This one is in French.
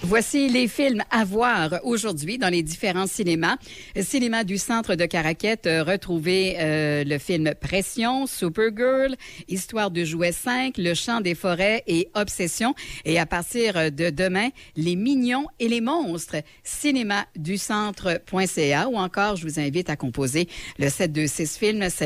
Voici les films à voir aujourd'hui dans les différents cinémas. Cinéma du centre de Caraquette, retrouvez le film Pression, Supergirl, Histoire de jouets 5, Le chant des forêts et Obsession. Et à partir de demain, Les mignons et les monstres, cinémaducentre.ca ou encore, je vous invite à composer le 726 Film